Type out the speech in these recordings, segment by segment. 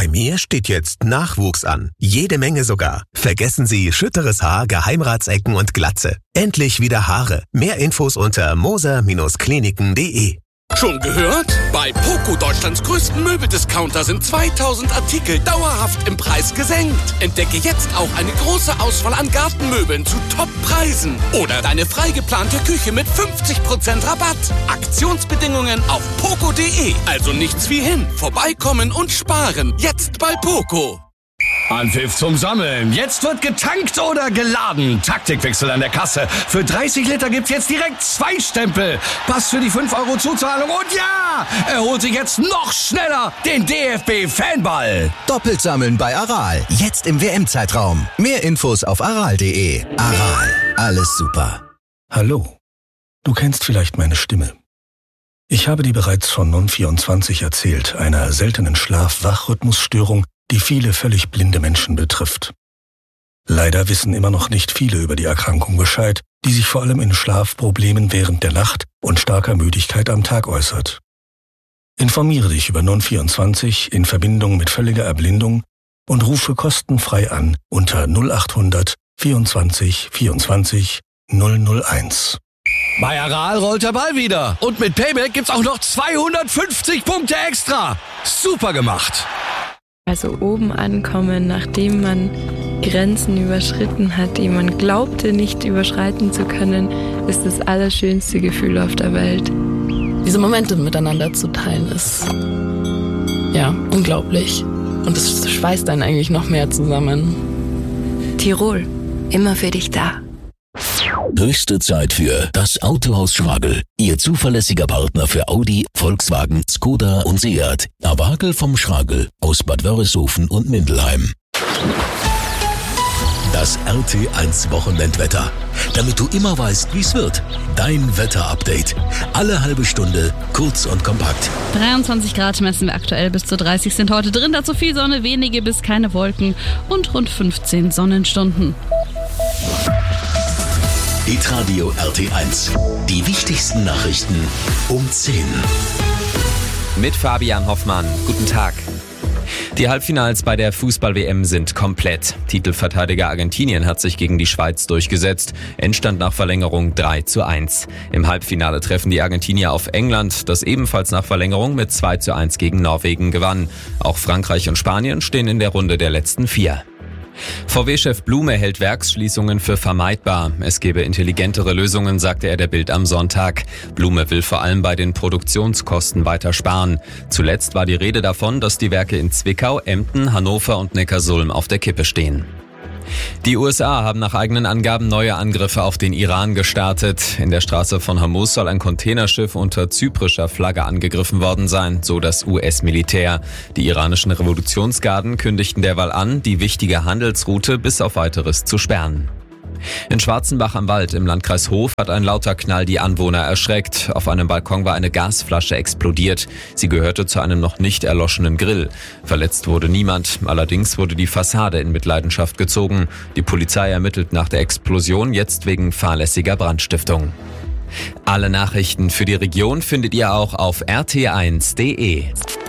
mir steht jetzt Nachwuchs an. Jede Menge sogar. Vergessen Sie schütteres Haar, Geheimratsecken und Glatze. Endlich wieder Haare. Mehr Infos unter moser-kliniken.de. Schon gehört? Bei Poco, Deutschlands größten Möbeldiscounter, sind 2000 Artikel dauerhaft im Preis gesenkt. Entdecke jetzt auch eine große Auswahl an Gartenmöbeln zu Top-Preisen. Oder deine frei geplante Küche mit 50% Rabatt. Aktionsbedingungen auf poco.de. Also nichts wie hin. Vorbeikommen und sparen. Jetzt bei Poco. Anpfiff zum Sammeln. Jetzt wird getankt oder geladen. Taktikwechsel an der Kasse. Für 30 Liter gibt's jetzt direkt 2 Stempel. Pass für die 5 € Zuzahlung. Und ja, er holt sich jetzt noch schneller den DFB-Fanball. Doppelt sammeln bei Aral. Jetzt im WM-Zeitraum. Mehr Infos auf aral.de. Aral. Alles super. Hallo. Du kennst vielleicht meine Stimme. Ich habe dir bereits von Non24 erzählt, einer seltenen Schlaf-Wach-Rhythmusstörung, die viele völlig blinde Menschen betrifft. Leider wissen immer noch nicht viele über die Erkrankung Bescheid, die sich vor allem in Schlafproblemen während der Nacht und starker Müdigkeit am Tag äußert. Informiere dich über Non24 in Verbindung mit völliger Erblindung und rufe kostenfrei an unter 0800 24 24 001. Bei Aral rollt der Ball wieder. Und mit Payback gibt's auch noch 250 Punkte extra. Super gemacht. Also oben ankommen, nachdem man Grenzen überschritten hat, die man glaubte nicht überschreiten zu können, ist das allerschönste Gefühl auf der Welt. Diese Momente miteinander zu teilen ist ja unglaublich. Und es schweißt einen eigentlich noch mehr zusammen. Tirol, immer für dich da. Höchste Zeit für das Autohaus Schragel. Ihr zuverlässiger Partner für Audi, Volkswagen, Skoda und Seat. Awagel vom Schragel aus Bad Wörishofen und Mindelheim. Das RT1 Wochenendwetter. Damit du immer weißt, wie es wird. Dein Wetterupdate. Alle halbe Stunde, kurz und kompakt. 23 Grad messen wir aktuell, bis zu 30 sind heute drin. Dazu viel Sonne, wenige bis keine Wolken und rund 15 Sonnenstunden. Hitradio RT1. Die wichtigsten Nachrichten um 10. Mit Fabian Hoffmann. Guten Tag. Die Halbfinals bei der Fußball-WM sind komplett. Titelverteidiger Argentinien hat sich gegen die Schweiz durchgesetzt. Endstand nach Verlängerung 3:1. Im Halbfinale treffen die Argentinier auf England, das ebenfalls nach Verlängerung mit 2:1 gegen Norwegen gewann. Auch Frankreich und Spanien stehen in der Runde der letzten 4. VW-Chef Blume hält Werksschließungen für vermeidbar. Es gebe intelligentere Lösungen, sagte er der Bild am Sonntag. Blume will vor allem bei den Produktionskosten weiter sparen. Zuletzt war die Rede davon, dass die Werke in Zwickau, Emden, Hannover und Neckarsulm auf der Kippe stehen. Die USA haben nach eigenen Angaben neue Angriffe auf den Iran gestartet. In der Straße von Hormuz soll ein Containerschiff unter zyprischer Flagge angegriffen worden sein, so das US-Militär. Die iranischen Revolutionsgarden kündigten derweil an, die wichtige Handelsroute bis auf Weiteres zu sperren. In Schwarzenbach am Wald im Landkreis Hof hat ein lauter Knall die Anwohner erschreckt. Auf einem Balkon war eine Gasflasche explodiert. Sie gehörte zu einem noch nicht erloschenen Grill. Verletzt wurde niemand, allerdings wurde die Fassade in Mitleidenschaft gezogen. Die Polizei ermittelt nach der Explosion jetzt wegen fahrlässiger Brandstiftung. Alle Nachrichten für die Region findet ihr auch auf rt1.de.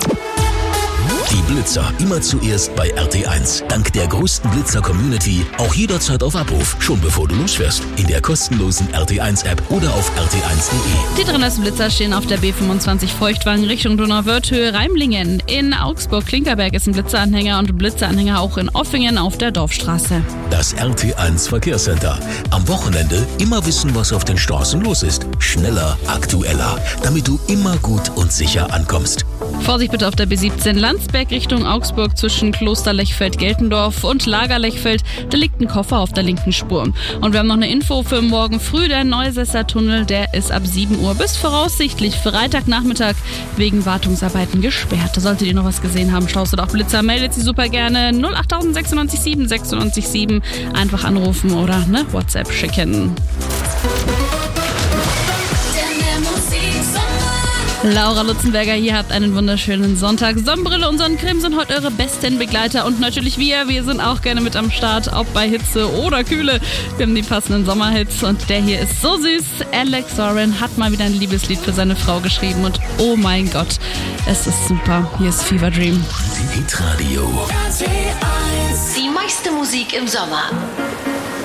Die Blitzer immer zuerst bei RT1. Dank der größten Blitzer-Community auch jederzeit auf Abruf, schon bevor du losfährst. In der kostenlosen RT1-App oder auf rt1.de. Die 3 ersten Blitzer stehen auf der B25 Feuchtwagen Richtung Donauwörthhöhe Reimlingen. In Augsburg-Klinkerberg ist ein Blitzeranhänger und ein Blitzeranhänger auch in Offingen auf der Dorfstraße. Das RT1 Verkehrscenter. Am Wochenende immer wissen, was auf den Straßen los ist. Schneller, aktueller, damit du immer gut und sicher ankommst. Vorsicht bitte auf der B17 Landsberg Richtung Augsburg zwischen Kloster Lechfeld-Geltendorf und Lager Lechfeld. Da liegt ein Koffer auf der linken Spur. Und wir haben noch eine Info für morgen früh. Der Neusesser Tunnel, der ist ab 7 Uhr bis voraussichtlich Freitagnachmittag wegen Wartungsarbeiten gesperrt. Solltet ihr noch was gesehen haben, Staus oder auch Blitzer, meldet sie super gerne 08000 96 96 7. Einfach anrufen oder eine WhatsApp schicken. Der Musik Laura Lutzenberger, ihr habt einen wunderschönen Sonntag. Sonnenbrille und Sonnencreme sind heute eure besten Begleiter und natürlich wir sind auch gerne mit am Start, ob bei Hitze oder Kühle. Wir haben die passenden Sommerhits und der hier ist so süß. Alex Soren hat mal wieder ein Liebeslied für seine Frau geschrieben und oh mein Gott, es ist super. Hier ist Fever Dream. Hitradio. Die meiste Musik im Sommer.